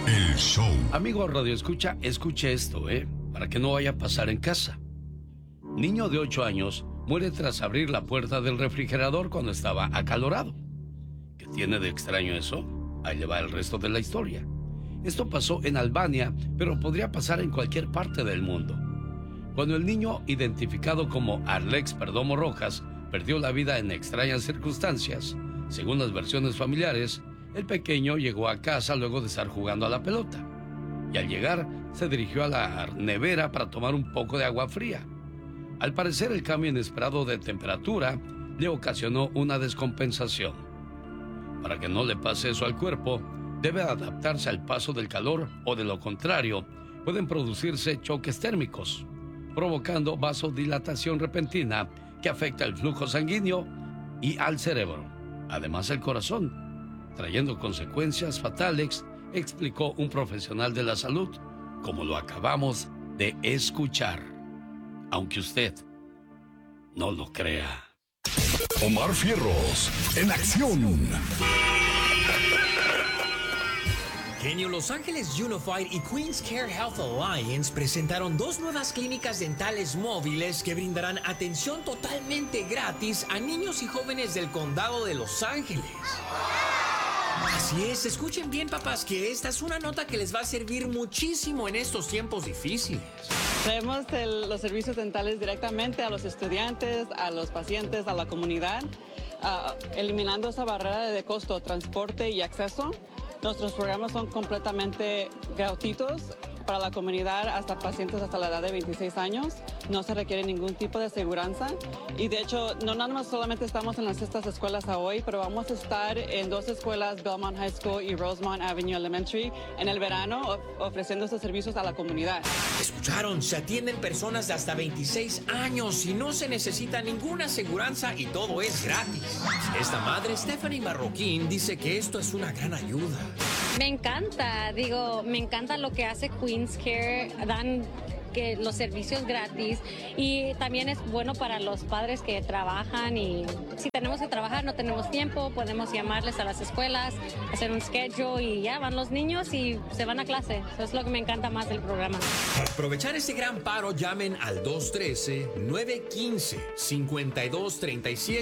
El show. Amigo Radio Escucha, escuche esto, para que no vaya a pasar en casa. Niño de 8 años muere tras abrir la puerta del refrigerador cuando estaba acalorado. ¿Qué tiene de extraño eso? Ahí le va el resto de la historia. Esto pasó en Albania, pero podría pasar en cualquier parte del mundo. Cuando el niño, identificado como Alex Perdomo Rojas, perdió la vida en extrañas circunstancias, según las versiones familiares, el pequeño llegó a casa luego de estar jugando a la pelota. Y al llegar, se dirigió a la nevera para tomar un poco de agua fría. Al parecer, el cambio inesperado de temperatura le ocasionó una descompensación. Para que no le pase eso al cuerpo, debe adaptarse al paso del calor o, de lo contrario, pueden producirse choques térmicos, provocando vasodilatación repentina que afecta el flujo sanguíneo y al cerebro, además el corazón, trayendo consecuencias fatales, explicó un profesional de la salud, como lo acabamos de escuchar, aunque usted no lo crea. Omar Fierros, en acción. Genio, Los Ángeles Unified y Queens Care Health Alliance presentaron 2 nuevas clínicas dentales móviles que brindarán atención totalmente gratis a niños y jóvenes del condado de Los Ángeles. Así es, escuchen bien, papás, que esta es una nota que les va a servir muchísimo en estos tiempos difíciles. Traemos los servicios dentales directamente a los estudiantes, a los pacientes, a la comunidad, eliminando esa barrera de costo, transporte y acceso. Nuestros programas son completamente gratuitos para la comunidad, hasta pacientes hasta la edad de 26 años. No se requiere ningún tipo de aseguranza. Y de hecho, no nada más solamente estamos en estas escuelas hoy, pero vamos a estar en 2 escuelas, Belmont High School y Rosemont Avenue Elementary, en el verano, ofreciendo estos servicios a la comunidad. Escucharon, se atienden personas de hasta 26 años y no se necesita ninguna aseguranza y todo es gratis. Esta madre, Stephanie Marroquín, dice que esto es una gran ayuda. Me encanta, me encanta lo que hace Queens Care, dan que los servicios gratis y también es bueno para los padres que trabajan y si tenemos que trabajar, no tenemos tiempo, podemos llamarles a las escuelas, hacer un schedule y ya van los niños y se van a clase. Eso es lo que me encanta más del programa. Para aprovechar este gran paro, llamen al 213-915-5237.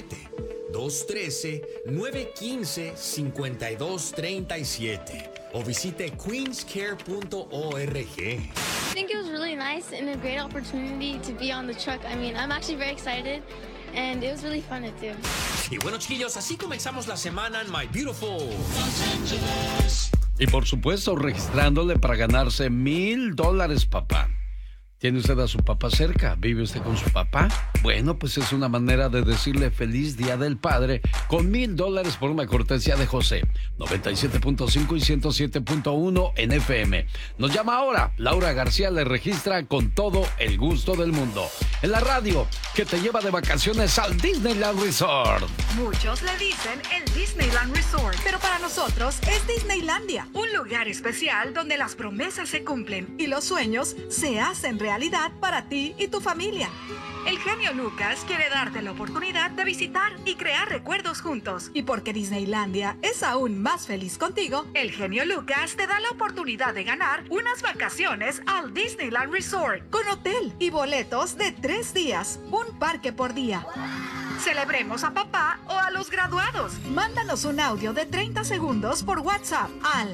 213-915-5237 o visite queenscare.org. I think it was really nice and a great opportunity to be on the truck. I mean, I'm actually very excited and it was really fun to do. Y bueno, chiquillos, así comenzamos la semana en My Beautiful Los Angeles. Y por supuesto, registrándole para ganarse $1,000, papá. ¿Tiene usted a su papá cerca? ¿Vive usted con su papá? Bueno, pues es una manera de decirle feliz Día del Padre con $1,000 por una cortesía de José. 97.5 y 107.1 en FM. Nos llama ahora. Laura García le registra con todo el gusto del mundo. En la radio, que te lleva de vacaciones al Disneyland Resort. Muchos le dicen el Disneyland Resort, pero para nosotros es Disneylandia. Un lugar especial donde las promesas se cumplen y los sueños se hacen realidad para ti y tu familia. El genio Lucas quiere darte la oportunidad de visitar y crear recuerdos juntos. Y porque Disneylandia es aún más feliz contigo, el genio Lucas te da la oportunidad de ganar unas vacaciones al Disneyland Resort con hotel y boletos de 3 días, un parque por día. Celebremos a papá o a los graduados. Mándanos un audio de 30 segundos por WhatsApp al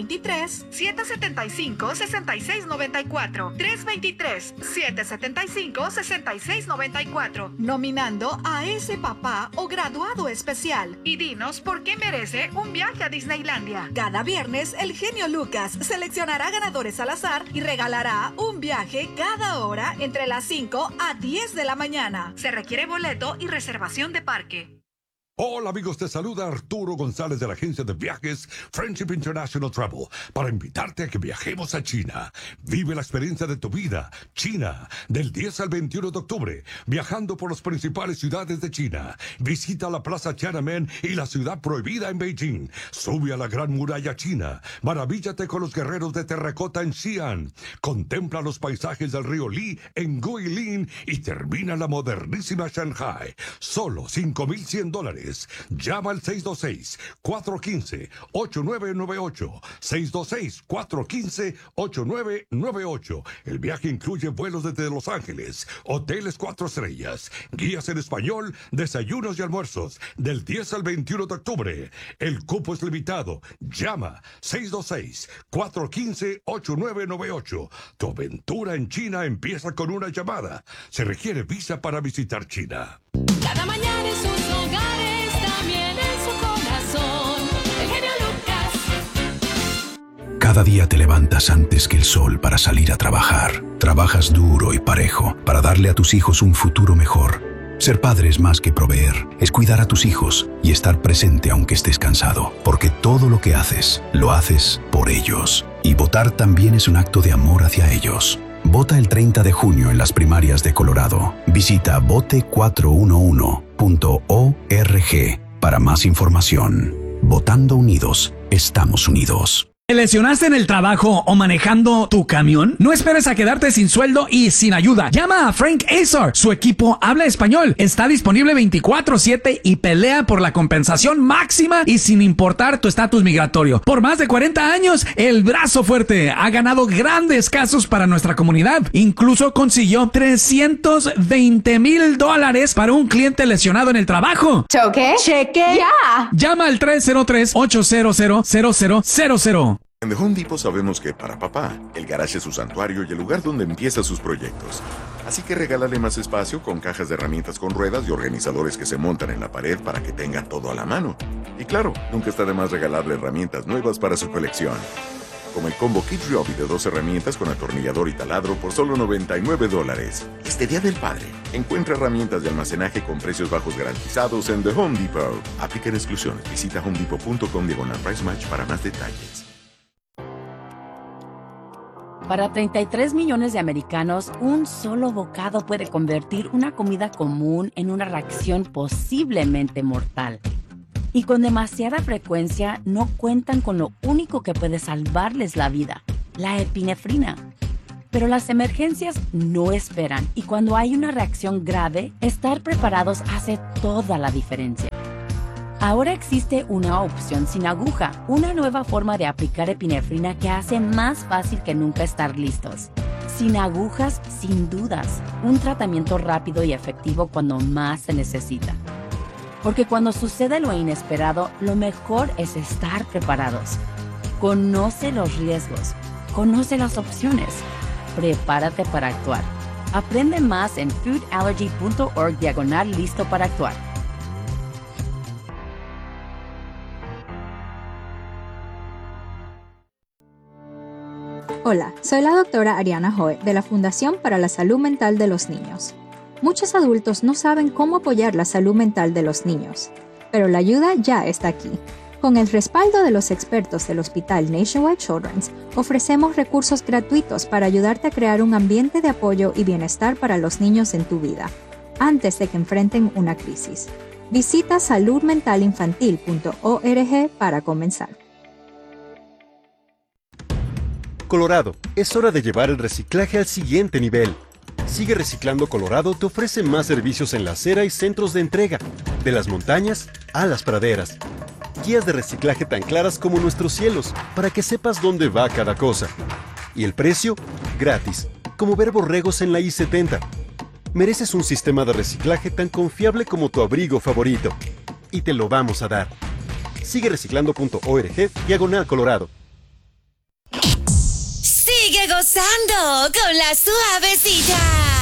323-775-6694. 323-775-6694. Nominando a ese papá o graduado especial. Y dinos por qué merece un viaje a Disneylandia. Cada viernes, el genio Lucas seleccionará ganadores al azar y regalará un viaje cada hora entre las 5 a 10 de la mañana. Se requiere boleto y reservación de parque. Hola amigos, te saluda Arturo González de la agencia de viajes Friendship International Travel para invitarte a que viajemos a China. Vive la experiencia de tu vida, China, del 10 al 21 de octubre, viajando por las principales ciudades de China. Visita la Plaza Tiananmen y la Ciudad Prohibida en Beijing. Sube a la Gran Muralla China. Maravíllate con los guerreros de terracota en Xi'an. Contempla los paisajes del río Li en Guilin y termina la modernísima Shanghai. Solo $5,100. Ángeles. Llama al 626-415-8998. 626-415-8998. El viaje incluye vuelos desde Los Ángeles, hoteles 4 estrellas, guías en español, desayunos y almuerzos, del 10 al 21 de octubre. El cupo es limitado. Llama 626-415-8998. Tu aventura en China empieza con una llamada. Se requiere visa para visitar China. Cada mañana en sus hogares, también en su corazón, el genio Lucas. Cada día te levantas antes que el sol para salir a trabajar. Trabajas duro y parejo para darle a tus hijos un futuro mejor. Ser padre es más que proveer, es cuidar a tus hijos y estar presente aunque estés cansado, porque todo lo que haces, lo haces por ellos. Y votar también es un acto de amor hacia ellos. Vota el 30 de junio en las primarias de Colorado. Visita vote411.org para más información. Votando unidos, estamos unidos. ¿Te lesionaste en el trabajo o manejando tu camión? No esperes a quedarte sin sueldo y sin ayuda. Llama a Frank Azar. Su equipo habla español. Está disponible 24/7 y pelea por la compensación máxima y sin importar tu estatus migratorio. Por más de 40 años, el brazo fuerte ha ganado grandes casos para nuestra comunidad. Incluso consiguió $320,000 para un cliente lesionado en el trabajo. ¿Choque? ¡Cheque! ¡Ya! Llama al 303-800-0000. En The Home Depot sabemos que para papá, el garaje es su santuario y el lugar donde empieza sus proyectos. Así que regálale más espacio con cajas de herramientas con ruedas y organizadores que se montan en la pared para que tenga todo a la mano. Y claro, nunca está de más regalarle herramientas nuevas para su colección. Como el combo Kid Ryobi de 2 herramientas con atornillador y taladro por solo $99. Este Día del Padre, encuentra herramientas de almacenaje con precios bajos garantizados en The Home Depot. Aplican exclusiones. Visita homedepot.com/price match para más detalles. Para 33 millones de americanos, un solo bocado puede convertir una comida común en una reacción posiblemente mortal. Y con demasiada frecuencia no cuentan con lo único que puede salvarles la vida, la epinefrina. Pero las emergencias no esperan y cuando hay una reacción grave, estar preparados hace toda la diferencia. Ahora existe una opción sin aguja, una nueva forma de aplicar epinefrina que hace más fácil que nunca estar listos. Sin agujas, sin dudas, un tratamiento rápido y efectivo cuando más se necesita. Porque cuando sucede lo inesperado, lo mejor es estar preparados. Conoce los riesgos, conoce las opciones, prepárate para actuar. Aprende más en foodallergy.org/listo para actuar. Hola, soy la doctora Ariana Joe de la Fundación para la Salud Mental de los Niños. Muchos adultos no saben cómo apoyar la salud mental de los niños, pero la ayuda ya está aquí. Con el respaldo de los expertos del Hospital Nationwide Children's, ofrecemos recursos gratuitos para ayudarte a crear un ambiente de apoyo y bienestar para los niños en tu vida, antes de que enfrenten una crisis. Visita saludmentalinfantil.org para comenzar. Colorado, es hora de llevar el reciclaje al siguiente nivel. Sigue Reciclando Colorado te ofrece más servicios en la acera y centros de entrega, de las montañas a las praderas. Guías de reciclaje tan claras como nuestros cielos, para que sepas dónde va cada cosa. Y el precio, gratis, como ver borregos en la I-70. Mereces un sistema de reciclaje tan confiable como tu abrigo favorito. Y te lo vamos a dar. Sigue reciclando.org/Colorado. Sigue gozando con la suavecita.